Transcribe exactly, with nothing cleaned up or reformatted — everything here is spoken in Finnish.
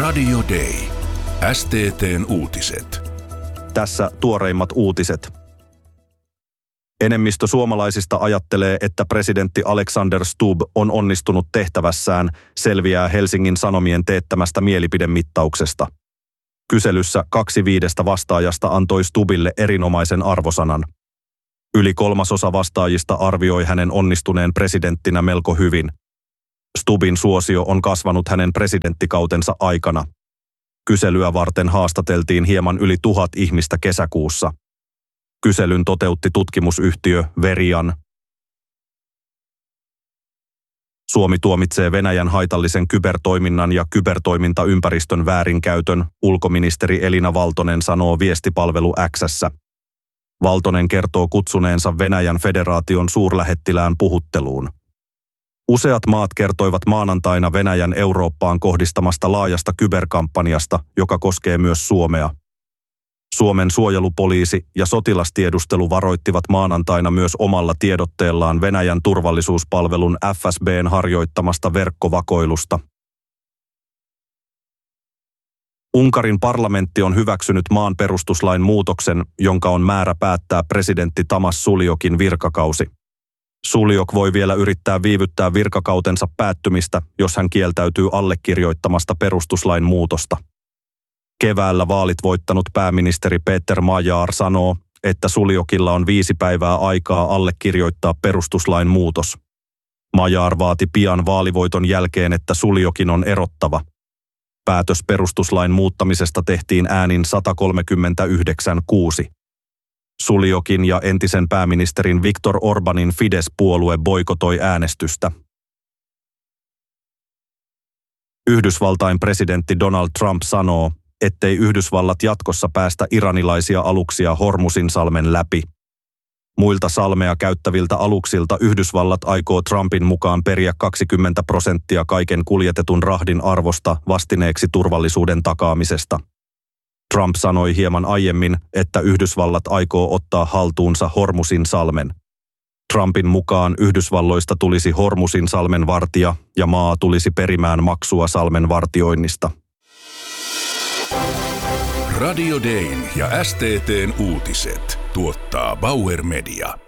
Radio Day. S T T:n uutiset. Tässä tuoreimmat uutiset. Enemmistö suomalaisista ajattelee, että presidentti Alexander Stubb on onnistunut tehtävässään, selviää Helsingin Sanomien teettämästä mielipidemittauksesta. Kyselyssä kaksi viidestä vastaajasta antoi Stubbille erinomaisen arvosanan. Yli kolmasosa vastaajista arvioi hänen onnistuneen presidenttinä melko hyvin. Stubbin suosio on kasvanut hänen presidenttikautensa aikana. Kyselyä varten haastateltiin hieman yli tuhat ihmistä kesäkuussa. Kyselyn toteutti tutkimusyhtiö Verian. Suomi tuomitsee Venäjän haitallisen kybertoiminnan ja kybertoimintaympäristön väärinkäytön, ulkoministeri Elina Valtonen sanoo viestipalvelu X:ssä. Valtonen kertoo kutsuneensa Venäjän federaation suurlähettilään puhutteluun. Useat maat kertoivat maanantaina Venäjän Eurooppaan kohdistamasta laajasta kyberkampanjasta, joka koskee myös Suomea. Suomen suojelupoliisi ja sotilastiedustelu varoittivat maanantaina myös omalla tiedotteellaan Venäjän turvallisuuspalvelun F S B:n harjoittamasta verkkovakoilusta. Unkarin parlamentti on hyväksynyt maan perustuslain muutoksen, jonka on määrä päättää presidentti Tamas Suljokin virkakausi. Suljok voi vielä yrittää viivyttää virkakautensa päättymistä, jos hän kieltäytyy allekirjoittamasta perustuslain muutosta. Keväällä vaalit voittanut pääministeri Peter Major sanoo, että Suljokilla on viisi päivää aikaa allekirjoittaa perustuslain muutos. Major vaati pian vaalivoiton jälkeen, että Suljokin on erottava. Päätös perustuslain muuttamisesta tehtiin äänin sata kolmekymmentäyhdeksän kuusi. Suljokin ja entisen pääministerin Viktor Orbánin Fidesz-puolue boikotoi äänestystä. Yhdysvaltain presidentti Donald Trump sanoo, ettei Yhdysvallat jatkossa päästä iranilaisia aluksia Hormuzinsalmen läpi. Muilta salmea käyttäviltä aluksilta Yhdysvallat aikoo Trumpin mukaan periä kaksikymmentä prosenttia kaiken kuljetetun rahdin arvosta vastineeksi turvallisuuden takaamisesta. Trump sanoi hieman aiemmin, että Yhdysvallat aikoo ottaa haltuunsa Hormuzinsalmen. Trumpin mukaan Yhdysvalloista tulisi Hormuzinsalmen vartija ja maa tulisi perimään maksua salmen vartioinnista. Radio Dayn ja S T T:n uutiset tuottaa Bauer Media.